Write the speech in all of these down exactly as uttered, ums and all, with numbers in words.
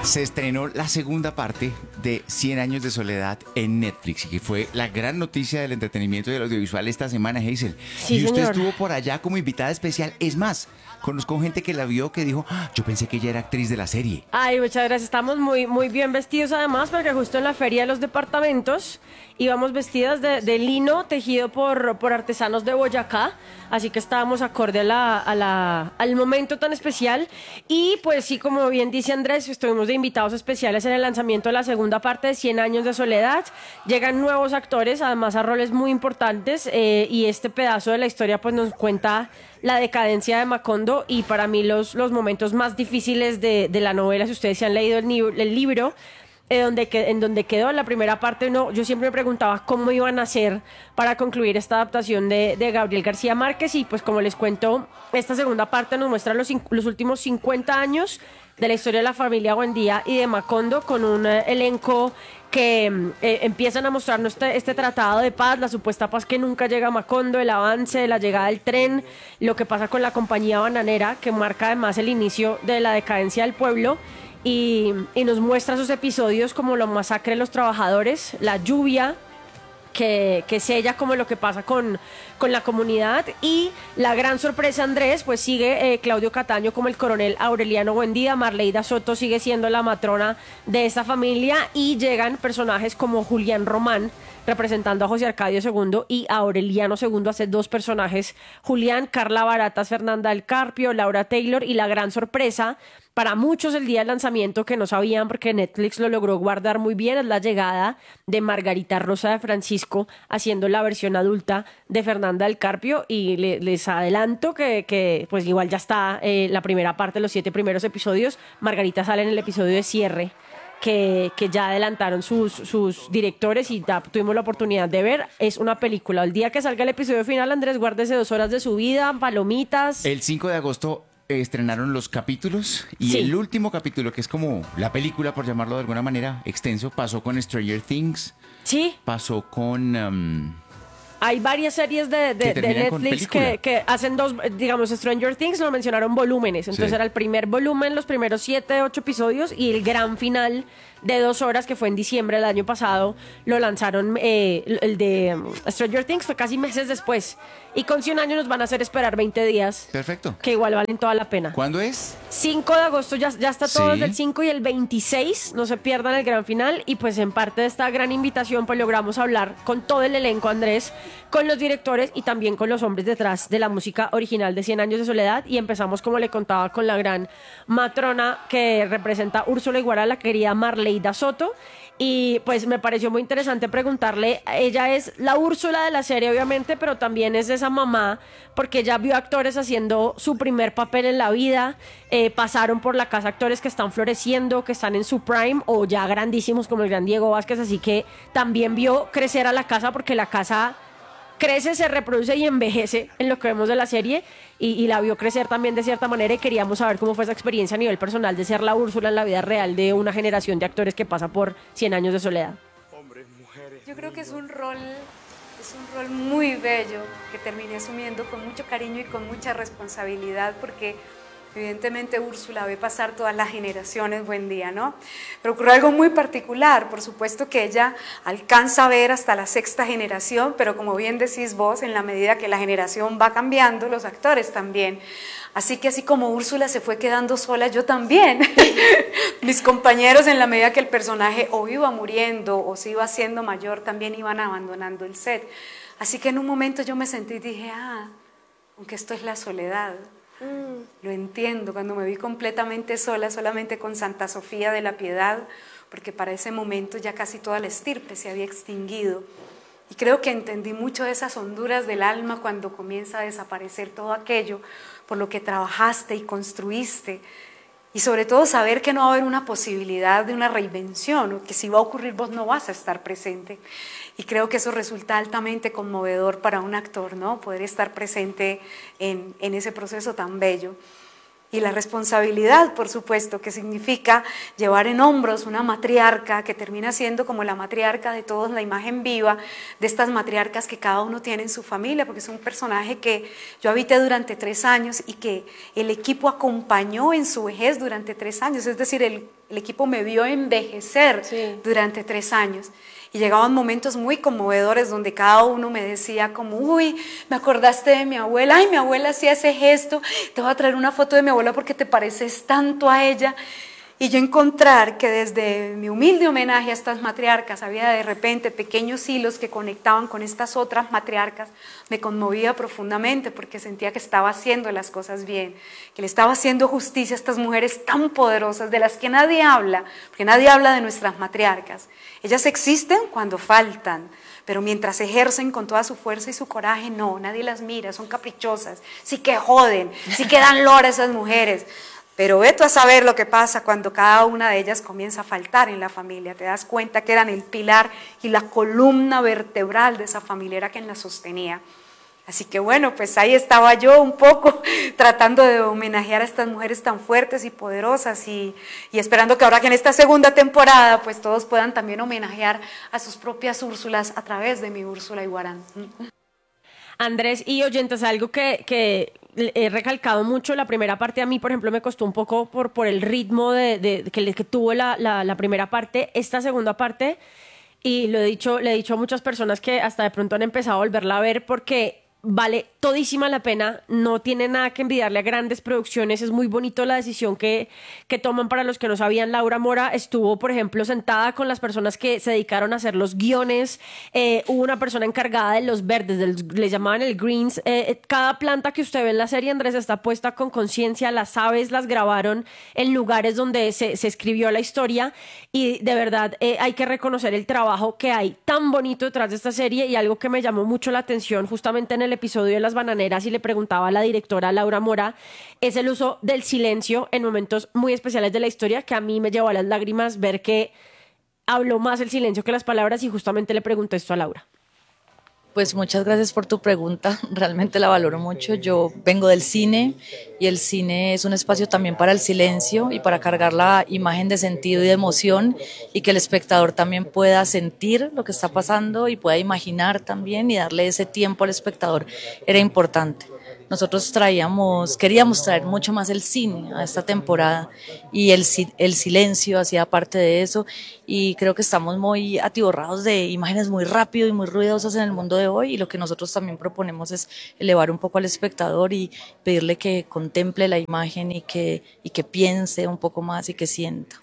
Se estrenó la segunda parte de Cien años de soledad en Netflix y que fue la gran noticia del entretenimiento y del audiovisual esta semana, Hazel. Sí, y usted señor. estuvo por allá como invitada especial. Es más, conozco gente que la vio que dijo, "Ah, yo pensé que ella era actriz de la serie". Ay, muchas gracias. Estamos muy, muy bien vestidos además porque justo en la feria de los departamentos íbamos vestidas de, de lino tejido por, por artesanos de Boyacá. Así que estábamos acorde a la, a la, al momento tan especial. Y pues sí, como bien dice Andrés, estuvimos de invitados especiales en el lanzamiento de la segunda parte de Cien años de soledad. Llegan nuevos actores, además a roles muy importantes. Eh, y este pedazo de la historia pues nos cuenta la decadencia de Macondo y para mí los, los momentos más difíciles de, de la novela, si ustedes se han leído el, ni- el libro, eh, donde que, en donde quedó la primera parte, no, yo siempre me preguntaba cómo iban a hacer para concluir esta adaptación de, de Gabriel García Márquez y pues como les cuento, esta segunda parte nos muestra los, cin- los últimos cincuenta años de la historia de la familia Buendía y de Macondo con un eh, elenco que eh, empiezan a mostrarnos este, este tratado de paz, la supuesta paz que nunca llega a Macondo, el avance, la llegada del tren, lo que pasa con la compañía bananera, que marca además el inicio de la decadencia del pueblo, y, y nos muestra esos episodios como la masacre de los trabajadores, la lluvia, que, que sella como lo que pasa con, con la comunidad y la gran sorpresa Andrés, pues sigue eh, Claudio Cataño como el coronel Aureliano Buendía, Marleida Soto sigue siendo la matrona de esta familia y llegan personajes como Julián Román representando a José Arcadio segundo y a Aureliano segundo, hace dos personajes, Julián, Carla Baratas, Fernanda del Carpio, Laura Taylor y la gran sorpresa para muchos el día del lanzamiento que no sabían porque Netflix lo logró guardar muy bien es la llegada de Margarita Rosa de Francisco haciendo la versión adulta de Fernanda del Carpio y le- les adelanto que, que, pues igual ya está eh, la primera parte, los siete primeros episodios. Margarita sale en el episodio de cierre que, que ya adelantaron sus, sus directores y ya tuvimos la oportunidad de ver. Es una película. El día que salga el episodio final, Andrés, guárdese dos horas de su vida, palomitas. El cinco de agosto estrenaron los capítulos y Sí. el último capítulo, que es como la película, por llamarlo de alguna manera, extenso, pasó con Stranger Things, Sí, pasó con... um, hay varias series de, de- Que de terminan con Netflix película. que, que hacen dos, eh, digamos, Stranger Things lo mencionaron volúmenes, entonces Sí. era el primer volumen, los primeros siete, ocho episodios y el gran final de dos horas que fue en diciembre del año pasado, lo lanzaron, eh, el el de um, Stranger Things fue casi meses después y con cien años nos van a hacer esperar veinte días, Perfecto. que igual valen toda la pena. ¿Cuándo es? cinco de agosto ya, ya está todo Sí. desde el cinco y el veintiséis, no se pierdan el gran final y pues en parte de esta gran invitación pues logramos hablar con todo el elenco, Andrés, con los directores y también con los hombres detrás de la música original de Cien años de soledad y empezamos como le contaba con la gran matrona que representa Úrsula Iguara, la querida Marleida Soto. Y pues me pareció muy interesante preguntarle, ella es la Úrsula de la serie obviamente, pero también es esa mamá, porque ella vio actores haciendo su primer papel en la vida, eh, pasaron por la casa actores que están floreciendo, que están en su prime, o ya grandísimos como el gran Diego Vázquez, así que también vio crecer a la casa, porque la casa crece, se reproduce y envejece en lo que vemos de la serie y, y la vio crecer también de cierta manera y queríamos saber cómo fue esa experiencia a nivel personal de ser la Úrsula en la vida real de una generación de actores que pasa por Cien años de soledad. Yo creo que es un rol, es un rol muy bello que terminé asumiendo con mucho cariño y con mucha responsabilidad porque evidentemente Úrsula ve pasar todas las generaciones, buen día, ¿no? Pero ocurre algo muy particular, por supuesto que ella alcanza a ver hasta la sexta generación, pero como bien decís vos, en la medida que la generación va cambiando, los actores también. Así que así como Úrsula se fue quedando sola, yo también. Mis compañeros, en la medida que el personaje o iba muriendo o se iba haciendo mayor, también iban abandonando el set. Así que en un momento yo me sentí y dije, ah, aunque esto es la soledad. Lo entiendo, cuando me vi completamente sola, solamente con Santa Sofía de la Piedad, porque para ese momento ya casi toda la estirpe se había extinguido. Y creo que entendí mucho de esas honduras del alma cuando comienza a desaparecer todo aquello por lo que trabajaste y construiste. Y sobre todo saber que no va a haber una posibilidad de una reinvención, o que si va a ocurrir vos no vas a estar presente. Y creo que eso resulta altamente conmovedor para un actor, ¿no? Poder estar presente en, en ese proceso tan bello. Y la responsabilidad, por supuesto, que significa llevar en hombros una matriarca que termina siendo como la matriarca de todos, la imagen viva de estas matriarcas que cada uno tiene en su familia, porque es un personaje que yo habité durante tres años y que el equipo acompañó en su vejez durante tres años, es decir, el, el equipo me vio envejecer sí. durante tres años. Y llegaban momentos muy conmovedores donde cada uno me decía como, uy, me acordaste de mi abuela, ay, mi abuela hacía ese gesto, te voy a traer una foto de mi abuela porque te pareces tanto a ella. Y yo encontrar que desde mi humilde homenaje a estas matriarcas había de repente pequeños hilos que conectaban con estas otras matriarcas, me conmovía profundamente porque sentía que estaba haciendo las cosas bien, que le estaba haciendo justicia a estas mujeres tan poderosas de las que nadie habla, porque nadie habla de nuestras matriarcas. Ellas existen cuando faltan, pero mientras ejercen con toda su fuerza y su coraje, no, nadie las mira, son caprichosas, sí que joden, sí que dan lora a esas mujeres. Pero ve tú a saber lo que pasa cuando cada una de ellas comienza a faltar en la familia. Te das cuenta que eran el pilar y la columna vertebral de esa familia, era quien la sostenía. Así que bueno, pues ahí estaba yo un poco tratando de homenajear a estas mujeres tan fuertes y poderosas y, y esperando que ahora que en esta segunda temporada pues todos puedan también homenajear a sus propias Úrsulas a través de mi Úrsula Iguarán. Andrés y oyentes, algo que, que he recalcado mucho, la primera parte a mí, por ejemplo, me costó un poco por, por el ritmo de, de, que, que tuvo la, la, la primera parte. Esta segunda parte, y lo he dicho, le he dicho a muchas personas que hasta de pronto han empezado a volverla a ver porque vale todísima la pena, no tiene nada que envidiarle a grandes producciones, es muy bonito la decisión que, que toman. Para los que no sabían, Laura Mora estuvo, por ejemplo, sentada con las personas que se dedicaron a hacer los guiones, eh, hubo una persona encargada de los verdes, del, le llamaban el greens, eh, cada planta que usted ve en la serie, Andrés, está puesta con conciencia, las aves las grabaron en lugares donde se, se escribió la historia y de verdad eh, hay que reconocer el trabajo que hay tan bonito detrás de esta serie. Y algo que me llamó mucho la atención justamente en el episodio de las bananeras y le preguntaba a la directora Laura Mora es el uso del silencio en momentos muy especiales de la historia, que a mí me llevó a las lágrimas ver que habló más el silencio que las palabras, y justamente le pregunté esto a Laura. Pues muchas gracias por tu pregunta, realmente la valoro mucho. Yo vengo del cine y el cine es un espacio también para el silencio y para cargar la imagen de sentido y de emoción y que el espectador también pueda sentir lo que está pasando y pueda imaginar también, y darle ese tiempo al espectador era importante. Nosotros traíamos, queríamos traer mucho más el cine a esta temporada y el, el silencio hacía parte de eso, y creo que estamos muy atiborrados de imágenes muy rápido y muy ruidosas en el mundo de hoy, y lo que nosotros también proponemos es elevar un poco al espectador y pedirle que contemple la imagen y que, y que piense un poco más y que sienta.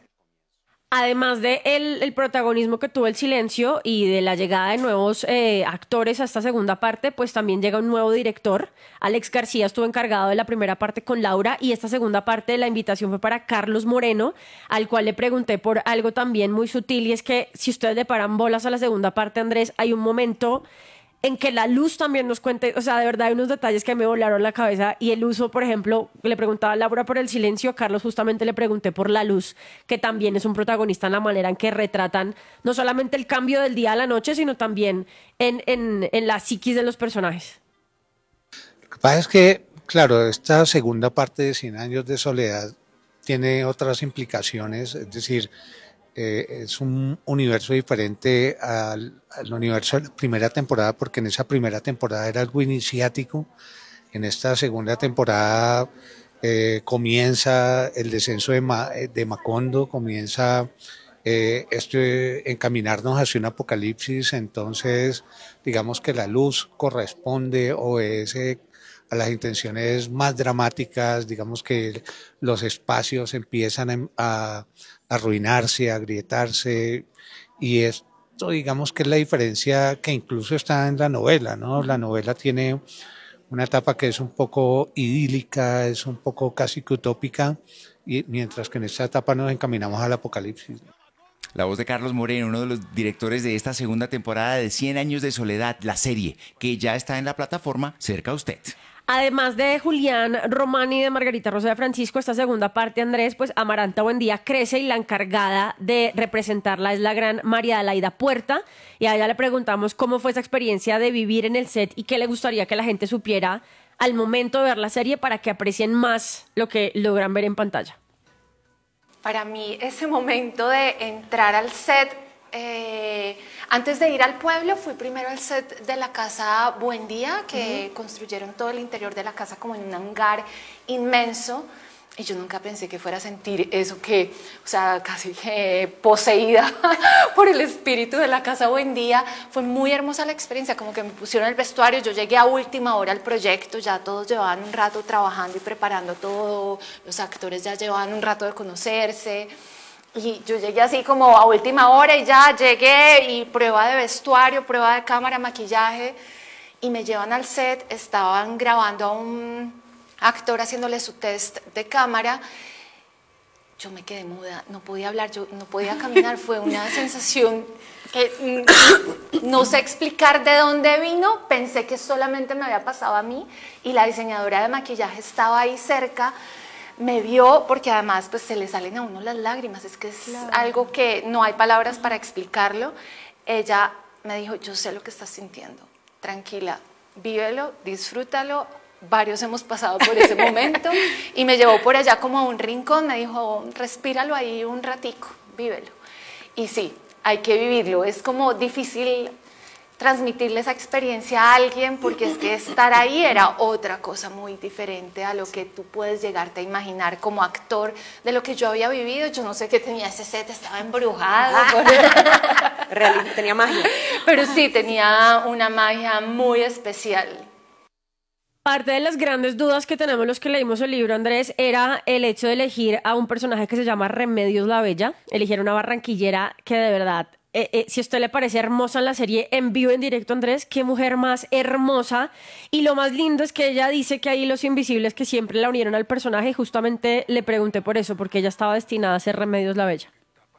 Además de el, el protagonismo que tuvo el silencio y de la llegada de nuevos eh, actores a esta segunda parte, pues también llega un nuevo director. Alex García estuvo encargado de la primera parte con Laura, y esta segunda parte la invitación fue para Carlos Moreno, al cual le pregunté por algo también muy sutil, y es que si ustedes le paran bolas a la segunda parte, Andrés, hay un momento en que la luz también nos cuente, o sea, de verdad hay unos detalles que me volaron la cabeza, y el uso, por ejemplo, le preguntaba a Laura por el silencio, a Carlos justamente le pregunté por la luz, que también es un protagonista en la manera en que retratan no solamente el cambio del día a la noche, sino también en, en, en la psiquis de los personajes. Lo que pasa es que, claro, esta segunda parte de Cien años de soledad tiene otras implicaciones, es decir, Eh, es un universo diferente al, al universo de la primera temporada, porque en esa primera temporada era algo iniciático. En esta segunda temporada eh, comienza el descenso de, Ma, de Macondo, comienza eh, esto, encaminarnos hacia un apocalipsis. Entonces, digamos que la luz corresponde o es eh, a las intenciones más dramáticas, digamos que los espacios empiezan a, a arruinarse, a agrietarse, y esto digamos que es la diferencia que incluso está en la novela, ¿no? La novela tiene una etapa que es un poco idílica, es un poco casi que utópica, y mientras que en esta etapa nos encaminamos al apocalipsis. La voz de Carlos Moreno, uno de los directores de esta segunda temporada de Cien años de soledad, la serie, que ya está en la plataforma cerca a usted. Además de Julián Romani y de Margarita Rosa de Francisco, esta segunda parte, Andrés, pues Amaranta Buendía crece, y la encargada de representarla es la gran María Adelaida Puerta, y a ella le preguntamos cómo fue esa experiencia de vivir en el set y qué le gustaría que la gente supiera al momento de ver la serie para que aprecien más lo que logran ver en pantalla? Para mí ese momento de entrar al set, eh, antes de ir al pueblo fui primero al set de la casa Buen Día, que uh-huh. construyeron todo el interior de la casa como en un hangar inmenso. Y yo nunca pensé que fuera a sentir eso, que, o sea, casi que poseída por el espíritu de la casa Buen Día. Fue muy hermosa la experiencia, como que me pusieron el vestuario. Yo llegué a última hora al proyecto, ya todos llevaban un rato trabajando y preparando todo. Los actores ya llevaban un rato de conocerse. Y yo llegué así como a última hora y ya llegué y prueba de vestuario, prueba de cámara, maquillaje. Y me llevan al set, estaban grabando a un actor haciéndole su test de cámara. Yo me quedé muda, no podía hablar, yo no podía caminar. Fue una sensación que no sé explicar de dónde vino. Pensé que solamente me había pasado a mí y la diseñadora de maquillaje estaba ahí cerca, me vio, porque además pues se le salen a uno las lágrimas, es que es claro. algo que no hay palabras para explicarlo. Ella me dijo, yo sé lo que estás sintiendo, tranquila, vívelo, disfrútalo. Varios hemos pasado por ese momento y me llevó por allá como a un rincón, me dijo, respíralo ahí un ratico, vívelo. Y sí, hay que vivirlo, es como difícil transmitirle esa experiencia a alguien porque es que estar ahí era otra cosa muy diferente a lo que tú puedes llegarte a imaginar como actor de lo que yo había vivido. Yo no sé qué tenía ese set, estaba embrujado. Realmente tenía magia. Pero sí, tenía una magia muy especial. Parte de las grandes dudas que tenemos los que leímos el libro, Andrés, era el hecho de elegir a un personaje que se llama Remedios la Bella, elegir a una barranquillera que de verdad, eh, eh, si a usted le parece hermosa en la serie en vivo, en directo, Andrés, qué mujer más hermosa. Y lo más lindo es que ella dice que hay hilos invisibles que siempre la unieron al personaje y justamente le pregunté por eso, porque ella estaba destinada a ser Remedios la Bella.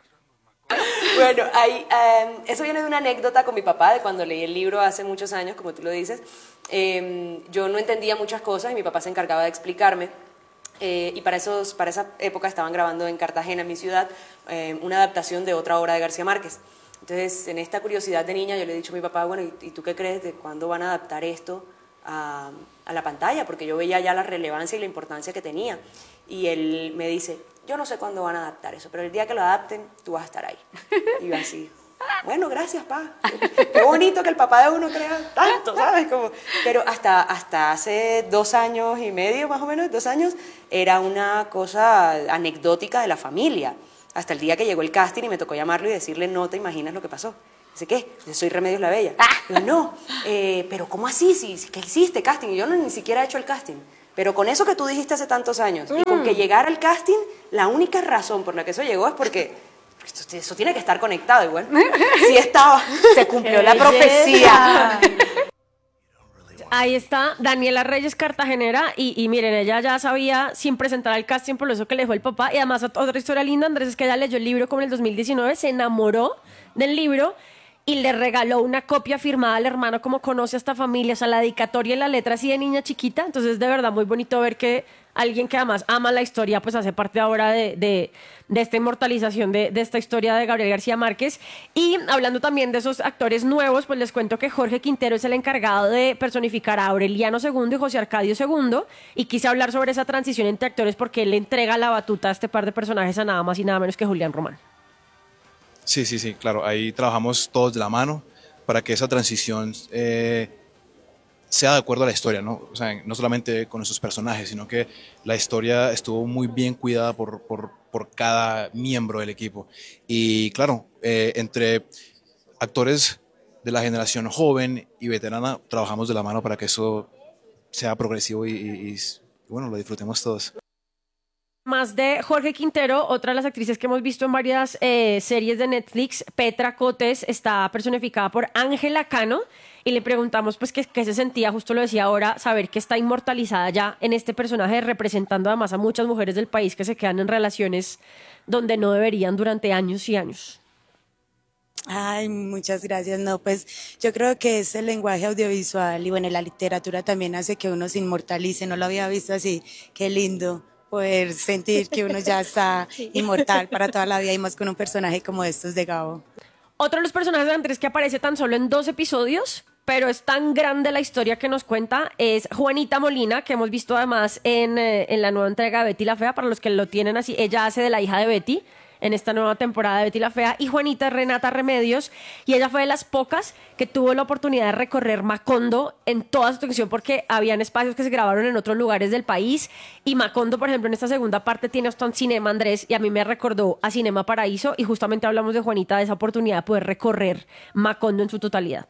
Bueno, hay, um, eso viene de una anécdota con mi papá, de cuando leí el libro hace muchos años, como tú lo dices. Eh, yo no entendía muchas cosas y mi papá se encargaba de explicarme. Eh, y para, esos, para esa época estaban grabando en Cartagena, en mi ciudad, eh, una adaptación de otra obra de García Márquez. Entonces, en esta curiosidad de niña, yo le he dicho a mi papá, bueno, ¿y, y tú qué crees de cuándo van a adaptar esto a, a la pantalla? Porque yo veía ya la relevancia y la importancia que tenía. Y él me dice, yo no sé cuándo van a adaptar eso, pero el día que lo adapten, tú vas a estar ahí. Y yo así, bueno, gracias, pa. Qué bonito que el papá de uno crea tanto, ¿sabes? Como, pero hasta, hasta hace dos años y medio, más o menos, dos años, era una cosa anecdótica de la familia. Hasta el día que llegó el casting y me tocó llamarlo y decirle, no te imaginas lo que pasó. Dice, ¿qué? Yo soy Remedios la Bella. Yo, no, eh, pero ¿cómo así? Si, si, ¿qué hiciste casting? Y yo no, ni siquiera he hecho el casting. Pero con eso que tú dijiste hace tantos años, mm. y con que llegara el casting, la única razón por la que eso llegó es porque esto, eso tiene que estar conectado igual. Sí estaba, se cumplió la profecía. Ahí está Daniela Reyes, cartagenera, y, y miren, ella ya sabía sin presentar al casting, por eso que le dejó el papá. Y además otra historia linda, Andrés, es que ella leyó el libro como en el dos mil diecinueve, se enamoró del libro y le regaló una copia firmada al hermano, como conoce a esta familia, o sea, la dedicatoria y la letra así de niña chiquita. Entonces, de verdad, muy bonito ver que alguien que además ama la historia, pues hace parte ahora de, de, de esta inmortalización de, de esta historia de Gabriel García Márquez. Y hablando también de esos actores nuevos, pues les cuento que Jorge Quintero es el encargado de personificar a Aureliano segundo y José Arcadio segundo, y quise hablar sobre esa transición entre actores porque él le entrega la batuta a este par de personajes a nada más y nada menos que Julián Román. Sí, sí, sí, claro, ahí trabajamos todos de la mano para que esa transición eh, sea de acuerdo a la historia, ¿no? O sea, no solamente con esos personajes, sino que la historia estuvo muy bien cuidada por, por, por cada miembro del equipo. Y claro, eh, entre actores de la generación joven y veterana, trabajamos de la mano para que eso sea progresivo y, y, y bueno, lo disfrutemos todos. Más de Jorge Quintero, otra de las actrices que hemos visto en varias eh, series de Netflix, Petra Cotes, está personificada por Ángela Cano, y le preguntamos pues qué, qué se sentía, justo lo decía ahora, saber que está inmortalizada ya en este personaje, representando además a muchas mujeres del país que se quedan en relaciones donde no deberían durante años y años. Ay, muchas gracias. No, pues yo creo que es el lenguaje audiovisual y bueno, la literatura también hace que uno se inmortalice, no lo había visto así, qué lindo poder sentir que uno ya está inmortal para toda la vida y más con un personaje como estos de Gabo. Otro de los personajes de Andrés que aparece tan solo en dos episodios, pero es tan grande la historia que nos cuenta. Es Juanita Molina, que hemos visto además en, eh, en la nueva entrega de Betty la Fea, para los que lo tienen así. Ella hace de la hija de Betty en esta nueva temporada de Betty la Fea, y Juanita es Renata Remedios, y ella fue de las pocas que tuvo la oportunidad de recorrer Macondo en toda su extensión, porque habían espacios que se grabaron en otros lugares del país, y Macondo, por ejemplo, en esta segunda parte tiene hasta un Cinema Andrés, y a mí me recordó a Cinema Paraíso, y justamente hablamos de Juanita, de esa oportunidad de poder recorrer Macondo en su totalidad.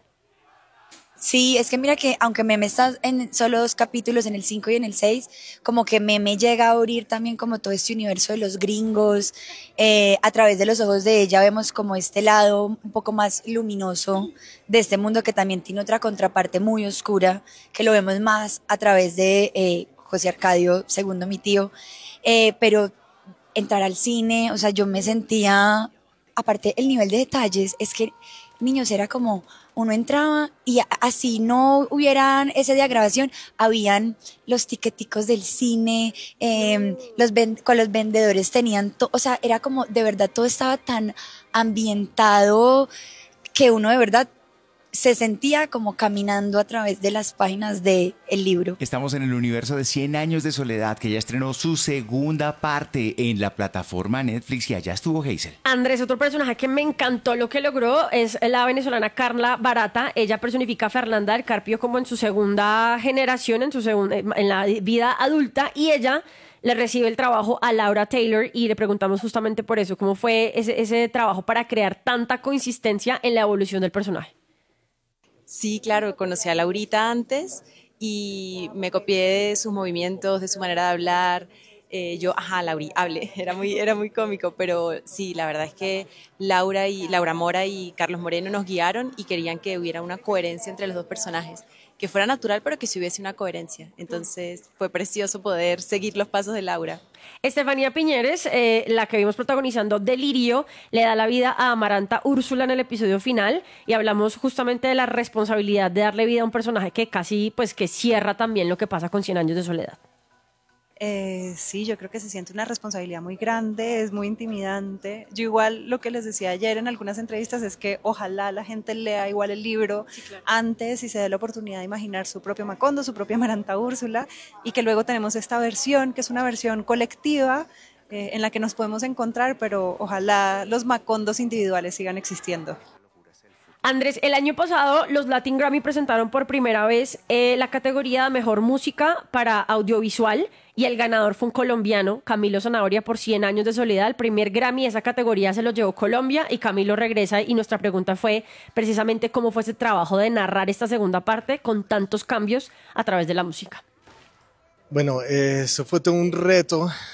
Sí, es que mira que aunque Meme está en solo dos capítulos, en el cinco y en el seis, como que Meme llega a abrir también como todo este universo de los gringos. Eh, a través de los ojos de ella vemos como este lado un poco más luminoso de este mundo, que también tiene otra contraparte muy oscura, que lo vemos más a través de eh, José Arcadio, segundo mi tío. Eh, pero entrar al cine, o sea, yo me sentía, aparte el nivel de detalles, es que, niños, era como... Uno entraba y así no hubieran ese día de grabación, habían los tiqueticos del cine, eh, los ven, con los vendedores tenían todo, o sea, era como, de verdad, todo estaba tan ambientado que uno de verdad se sentía como caminando a través de las páginas del libro. Estamos en el universo de cien años de soledad, que ya estrenó su segunda parte en la plataforma Netflix, y allá estuvo Hazel. Andrés, otro personaje que me encantó lo que logró es la venezolana Carla Barata. Ella personifica a Fernanda del Carpio como en su segunda generación, en su segunda, en la vida adulta, y ella le recibe el trabajo a Laura Taylor, y le preguntamos justamente por eso, cómo fue ese, ese trabajo para crear tanta consistencia en la evolución del personaje. Sí, claro, conocí a Laurita antes y me copié de sus movimientos, de su manera de hablar. Eh, yo, ajá, Lauri, hable, era muy, era muy cómico, pero sí, la verdad es que Laura y Laura Mora y Carlos Moreno nos guiaron y querían que hubiera una coherencia entre los dos personajes, que fuera natural, pero que si hubiese una coherencia. Entonces fue precioso poder seguir los pasos de Laura. Estefanía Piñeres, eh, la que vimos protagonizando Delirio, le da la vida a Amaranta Úrsula en el episodio final, y hablamos justamente de la responsabilidad de darle vida a un personaje que casi, pues, que cierra también lo que pasa con Cien años de soledad. Eh, sí, yo creo que se siente una responsabilidad muy grande, es muy intimidante. Yo igual lo que les decía ayer en algunas entrevistas es que ojalá la gente lea igual el libro, sí, claro, antes y se dé la oportunidad de imaginar su propio Macondo, su propia Amaranta Úrsula, y que luego tenemos esta versión, que es una versión colectiva, eh, en la que nos podemos encontrar, pero ojalá los Macondos individuales sigan existiendo. Andrés, el año pasado los Latin Grammy presentaron por primera vez eh, la categoría de Mejor Música para Audiovisual, y el ganador fue un colombiano, Camilo Zanahoria, por Cien años de soledad. El primer Grammy de esa categoría se lo llevó Colombia, y Camilo regresa, y nuestra pregunta fue precisamente cómo fue ese trabajo de narrar esta segunda parte con tantos cambios a través de la música. Bueno, eso fue todo un reto.